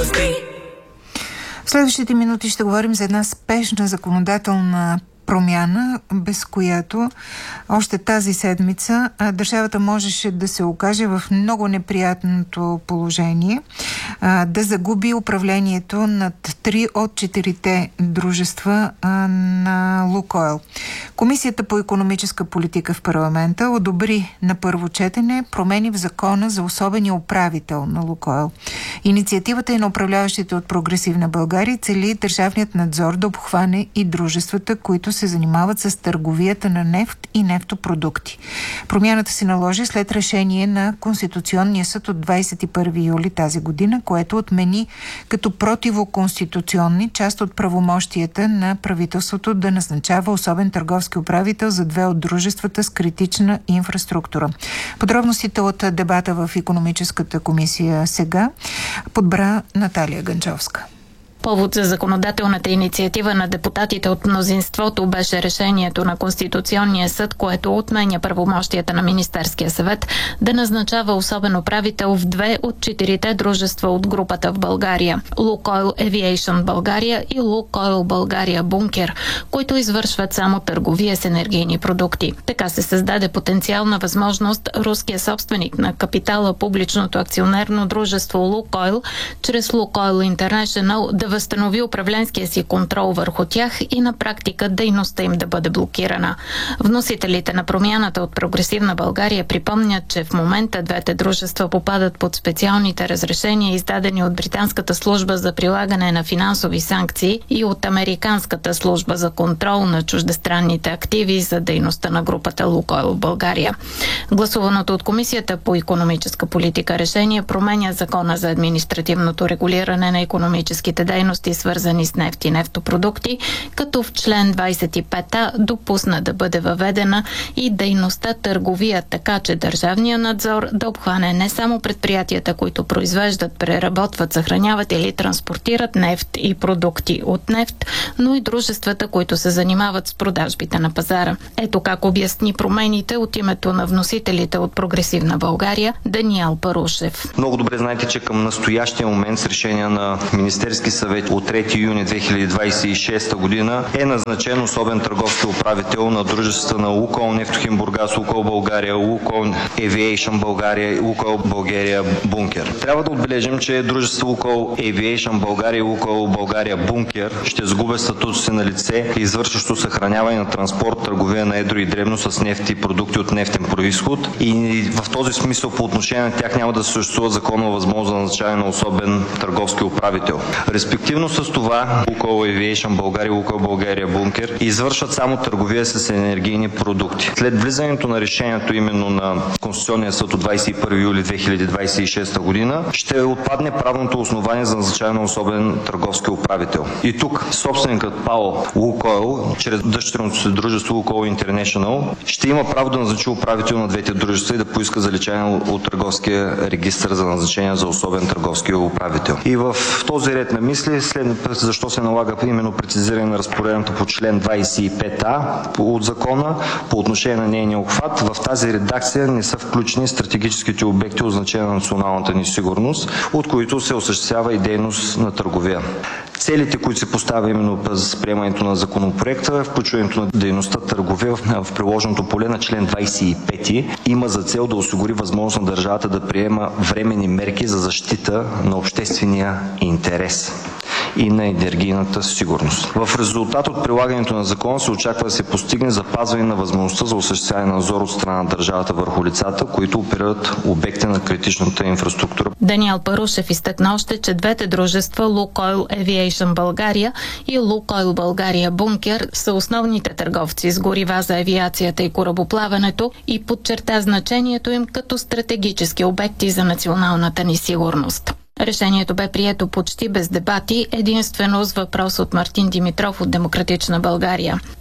В следващите минути ще говорим за една спешна законодателна промяна, без която още тази седмица държавата можеше да се окаже в много неприятното положение, да загуби управлението над 3 от 4 дружества на Лукойл. Комисията по икономическа политика в парламента одобри на първо четене промени в закона за особения управител на Лукойл. Инициативата на управляващите от Прогресивна България цели държавният надзор да обхване и дружествата, които се занимават с търговията на нефт и нефтопродукти. Промяната се наложи след решение на Конституционния съд от 21 юли тази година, което отмени като противоконституционни част от правомощията на правителството да назначава особен търговски управител за 2 от дружествата с критична инфраструктура. Подробностите от дебата в икономическата комисия сега подбра Наталия Ганчовска. Повод за законодателната инициатива на депутатите от мнозинството беше решението на Конституционния съд, което отменя правомощията на Министерския съвет да назначава особен управител в 2 от 4 дружества от групата в България – Лукойл Авиейшън България и Лукойл България Бункер, които извършват само търговия с енергийни продукти. Така се създаде потенциална възможност руския собственик на капитала публичното акционерно дружество Лукойл чрез Лукойл Интернешънъл да възстанови управленския си контрол върху тях и на практика дейността им да бъде блокирана. Вносителите на промяната от Прогресивна България припомнят, че в момента 2 дружества попадат под специалните разрешения, издадени от Британската служба за прилагане на финансови санкции и от Американската служба за контрол на чуждестранните активи за дейността на групата Лукойл България. Гласуваното от Комисията по икономическа политика решение променя закона за административното регулиране на икономическите дейности, свързани с нефт и нефтопродукти, като в член 25а допусна да бъде въведена и дейността търговия, така че държавния надзор да обхване не само предприятията, които произвеждат, преработват, съхраняват или транспортират нефт и продукти от нефт, но и дружествата, които се занимават с продажбите на пазара. Ето как обясни промените от името на вносителите от Прогресивна България Даниел Парушев. Много добре знаете, че към настоящия момент с решение на Министерски съвет от 3 юни 2026 година е назначен особен търговски управител на дружествата на Лукойл Нефтохим Бургас, Лукойл България, Лукойл Авиейшън България и Лукойл България Бункер. Трябва да отбележим, че дружество Лукойл Авиейшън България и Лукойл България Бункер ще загубят статута си на лице, извършващо съхраняване на транспорт, търговия на едро и дребно с нефт и продукти от нефтен произход, и в този смисъл по отношение на тях няма да съществува законова възможност за назначаване на особен търговски управител. Респективно с това Лукойл Авиейшън България и Лукойл България Бункер извършват само търговия с енергийни продукти. След влизането на решението именно на Конституционния съд от 21 юли 2026 година ще отпадне правното основание за назначаване на особен търговски управител. И тук собственикът ПАО Лукойл, чрез дъщерното си дружество Лукойл Интернешънъл, ще има право да назначи управител на 2 дружества и да поиска заличаване от търговския регистър за назначение за особен търговски управител. И в този ред на мисли, защо се налага именно прецизиране на разпоредбата по член 25а от закона по отношение на нейния обхват. В тази редакция не са включени стратегическите обекти от значение на националната ни сигурност, от които се осъществява и дейност на търговия. Целите, които се поставя именно с приемането на законопроекта, включването на дейността търговия в приложеното поле на член 25 има за цел да осигури възможност на държавата да приема временни мерки за защита на обществения интерес и на енергийната сигурност. В резултат от прилагането на закона се очаква да се постигне запазване на възможността за осъществяване на надзор от страна на държавата върху лицата, които оперират обекти на критичната инфраструктура. Даниел Парушев изтъкна още, че 2 дружества Лукойл Авиейшън България и Лукойл България Бункер са основните търговци с горива за авиацията и корабоплаването и подчерта значението им като стратегически обекти за националната ни сигурност. Решението бе прието почти без дебати, единствено с въпрос от Мартин Димитров от Демократична България.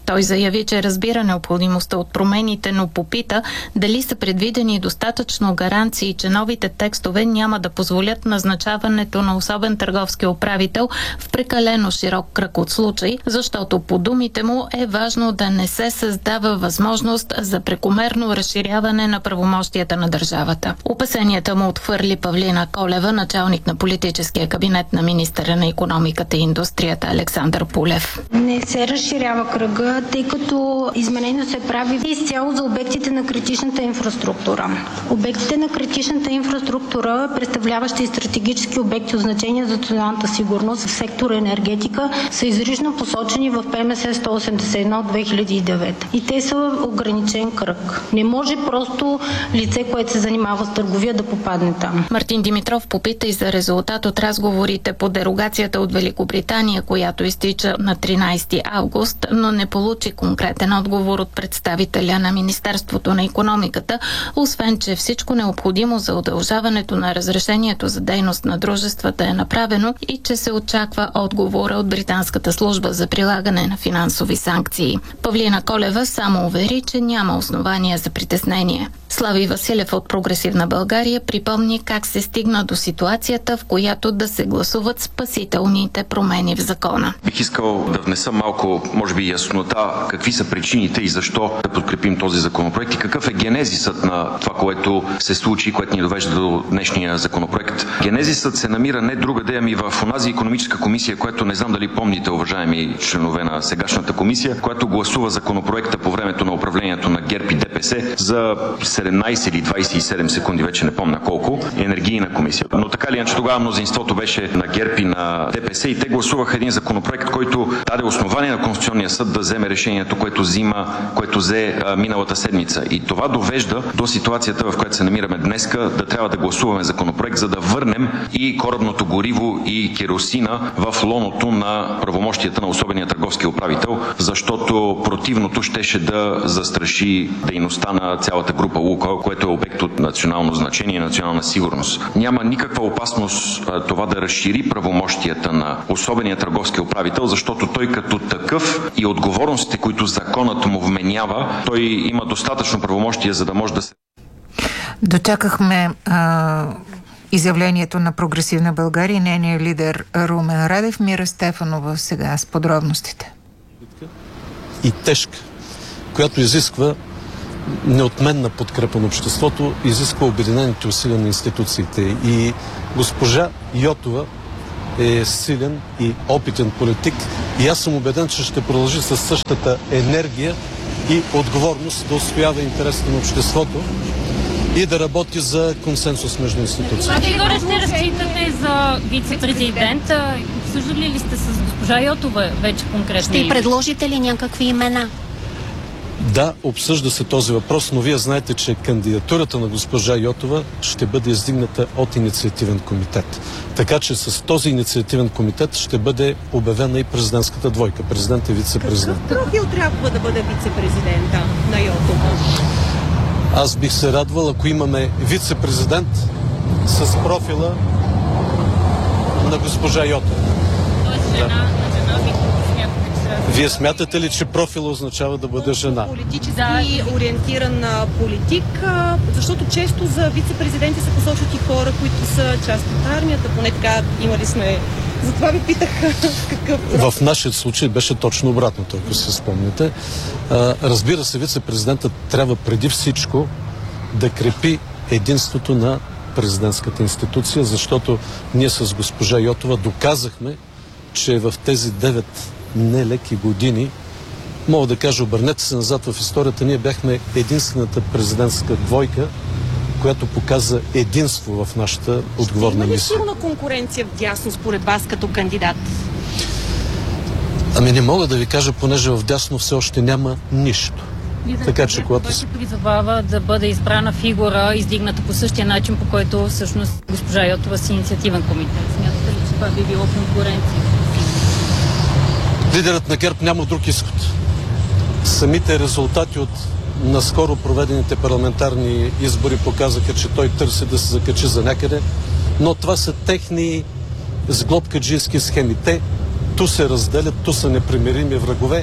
Той заяви, че разбира необходимостта от промените, но попита дали са предвидени достатъчно гаранции, че новите текстове няма да позволят назначаването на особен търговски управител в прекалено широк кръг от случаи, защото по думите му е важно да не се създава възможност за прекомерно разширяване на правомощията на държавата. Опасенията му отхвърли Павлина Колева, началник на политическия кабинет на министъра на икономиката и индустрията Александър Пулев. Не се разширява кръга, тъй като изменението се прави изцяло за обектите на критичната инфраструктура. Обектите на критичната инфраструктура, представляващи стратегически обекти от значение за националната сигурност в сектора енергетика, са изрично посочени в ПМС 181 от 2009. И те са ограничен кръг. Не може просто лице, което се занимава с търговия, да попадне там. Мартин Димитров попита и за резултат от разговорите по дерогацията от Великобритания, която изтича на 13 август, но не получи конкретен отговор от представителя на Министерството на икономиката, освен че всичко необходимо за удължаването на разрешението за дейност на дружествата е направено и че се очаква отговора от Британската служба за прилагане на финансови санкции. Павлина Колева само увери, че няма основания за притеснение. Слави Василев от Прогресивна България припомни как се стигна до ситуацията, в която да се гласуват спасителните промени в закона. Бих искал да внеса малко, може би, яснота какви са причините и защо да подкрепим този законопроект и какъв е генезисът на това, което се случи, което ни довежда до днешния законопроект. Генезисът се намира не другаде, ами в онази икономическа комисия, която не знам дали помните, уважаеми членове на сегашната комисия, която гласува законопроекта по времето на управлението на ГЕРБ и ДПС за 17 или 27 секунди, вече не помня колко, енергийна комисия. Но така ли иначе тогава мнозинството беше на ГЕРБ и на ДПС и те гласуваха един законопроект, който даде основание на Конституционния съд да вземе решението, което взе миналата седмица. И това довежда до ситуацията, в която се намираме днеска, да трябва да гласуваме законопроект, за да върнем и корабното гориво и керосина в лоното на правомощията на особения търговски управител, защото противното щеше да застраши дейността на цялата група Лукойл, което е обект от национално значение и национална сигурност. Няма никаква опасност това да разшири правомощията на особения търговски управител, защото той като такъв и отговорностите, които законът му вменява, той има достатъчно правомощия, за да може да се... Дочакахме изявлението на Прогресивна България и нейния лидер Румен Радев. Мира Стефанова сега с подробностите. И тежка, която изисква неотменна подкрепа на обществото, изисква обединените усилия на институциите. И госпожа Йотова е силен и опитен политик и аз съм убеден, че ще продължи със същата енергия и отговорност да отстоява интересите на обществото и да работи за консенсус между институциите. Какви горе ще разчитате за вице-президент? Обсъждали ли сте с госпожа Йотова вече конкретно? Ще предложите ли някакви имена? Да, обсъжда се този въпрос, но вие знаете, че кандидатурата на госпожа Йотова ще бъде издигната от инициативен комитет. Така че с този инициативен комитет ще бъде обявена и президентската двойка, президент и вице-президент. Какъв профил трябва да бъде вице-президента на Йотова? Аз бих се радвал, ако имаме вице-президент с профила на госпожа Йотова. Тоест жена на жена ви. Вие смятате ли, че профил означава да бъде жена? Политически ориентиран политик, защото често за вице-президенти се посочват и хора, които са част от армията, поне така имали сме. Затова ви питах какъв... В нашия случай беше точно обратното, ако се спомняте. Разбира се, вице-президентът трябва преди всичко да крепи единството на президентската институция, защото ние с госпожа Йотова доказахме, че в тези 9 нелеки години, мога да кажа, обърнете се назад в историята, ние бяхме единствената президентска двойка, която показа единство в нашата отговорна мисия. Има ли силна конкуренция вдясно според вас като кандидат? Ами не мога да ви кажа, понеже вдясно все още няма нищо. Така че когато се призовава да бъде избрана фигура, издигната по същия начин, по който всъщност госпожа Йотова с инициативен комитет. Смятате ли, че това би било конкуренция? Лидерът на ГЕРБ няма друг изход. Самите резултати от наскоро проведените парламентарни избори показаха, че той търси да се закачи за някъде, но това са техни сглобкаджийски схеми. Те ту се разделят, ту са непримирими врагове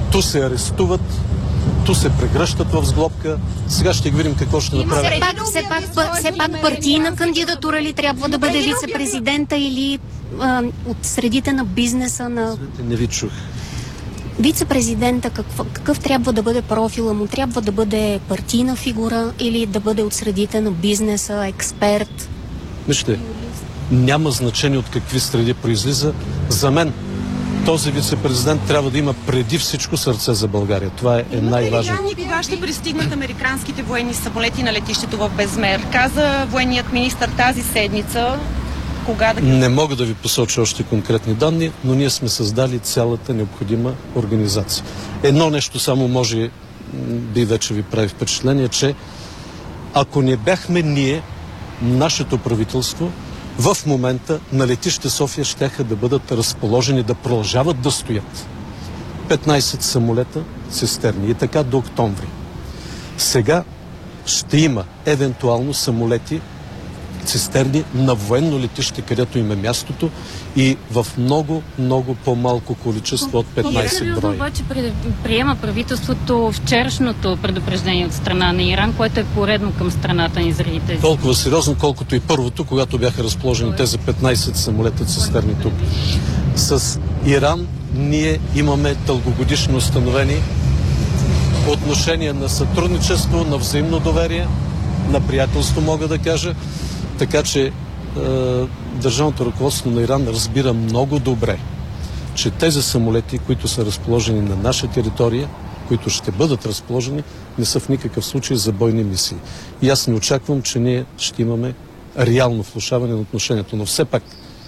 ту се арестуват, ту се прегръщат в сглобка. Сега ще видим какво ще направят. Все пак партийна кандидатура ли трябва да бъде вице-президента или от средите на бизнеса на... Не ви чух. Вице-президента какъв трябва да бъде профила му? Трябва да бъде партийна фигура или да бъде от средите на бизнеса, експерт? Вижте, няма значение от какви среди произлиза. За мен този вице-президент трябва да има преди всичко сърце за България. Това е най-важно. Кога ще пристигнат американските военни самолети на летището в Безмер? Каза военният министър тази седмица. Кога да... Не мога да ви посоча още конкретни данни, но ние сме създали цялата необходима организация. Едно нещо само може би вече ви прави впечатление, че ако не бяхме ние, нашето правителство, в момента на летище София щяха да бъдат разположени, да продължават да стоят 15 самолета цистерни и така до октомври. Сега ще има евентуално самолети цистерни на военно летище, където им е мястото и в много, много по-малко количество от 15 броя. Обаче приема правителството вчерашното предупреждение от страна на Иран, което е поредно към страната ни заради тези. Толкова сериозно, колкото и първото, когато бяха разположени тези 15 самолета цистерни тук. С Иран ние имаме дългогодишно установени отношения на сътрудничество, на взаимно доверие, на приятелство, мога да кажа. Така че държавното ръководство на Иран разбира много добре, че тези самолети, които са разположени на наша територия, които ще бъдат разположени, не са в никакъв случай за бойни мисии. И аз не очаквам, че ние ще имаме реално влошаване на отношението. Но все пак,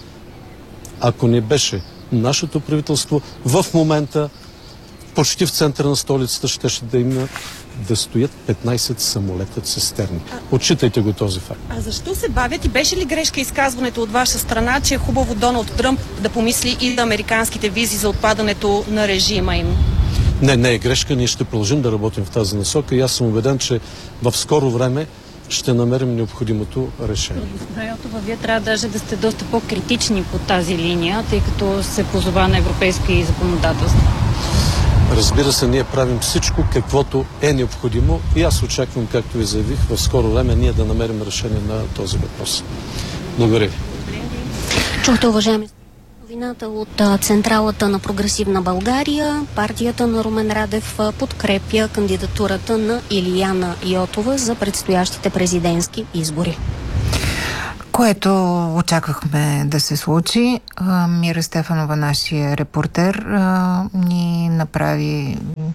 ако не беше нашето правителство, в момента почти в центъра на столицата ще да има да стоят 15 самолета цистерни. Отчитайте го този факт. А защо се бавят и беше ли грешка изказването от ваша страна, че е хубаво Доналд Тръмп да помисли и за американските визи за отпадането на режима им? Не е грешка. Ние ще продължим да работим в тази насока и аз съм убеден, че в скоро време ще намерим необходимото решение. Госпожа Йотова, вие трябва даже да сте доста по-критични по тази линия, тъй като се позова на европейски законодателства. Разбира се, ние правим всичко, каквото е необходимо и аз очаквам, както ви заявих, в скоро време ние да намерим решение на този въпрос. Благодаря ви. Чухте, уважаеми, новината от Централата на Прогресивна България. Партията на Румен Радев подкрепя кандидатурата на Илияна Йотова за предстоящите президентски избори. Което очаквахме да се случи. Мира Стефанова, нашия репортер, ни направи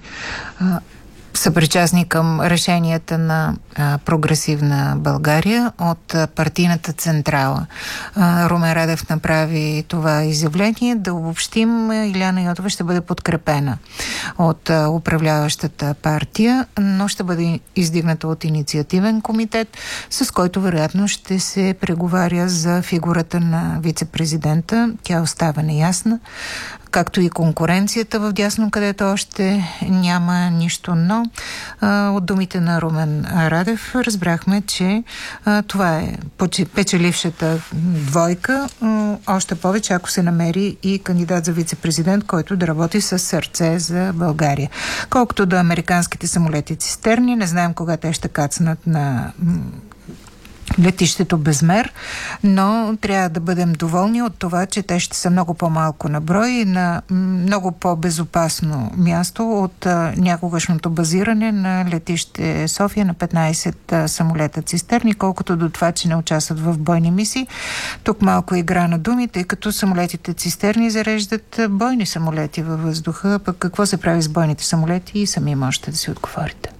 съпричастни към решенията на Прогресивна България от партийната централа. Румен Радев направи това изявление. Да обобщим, Илияна Йотова ще бъде подкрепена от управляващата партия, но ще бъде издигната от инициативен комитет, с който вероятно ще се преговаря за фигурата на вице-президента. Тя остава неясна, както и конкуренцията в дясно, където още няма нищо, но от думите на Румен Радев разбрахме, че това е печелившата двойка, още повече ако се намери и кандидат за вице-президент, който да работи с сърце за България. Колкото до американските самолети цистерни, не знаем кога те ще кацнат на летището Безмер, но трябва да бъдем доволни от това, че те ще са много по-малко на брой и на много по-безопасно място от някогашното базиране на летище София на 15 самолета цистерни, колкото до това, че не участват в бойни мисии. Тук малко игра на думи, тъй като самолетите цистерни зареждат бойни самолети във въздуха, пък какво се прави с бойните самолети и сами можете да си отговорите.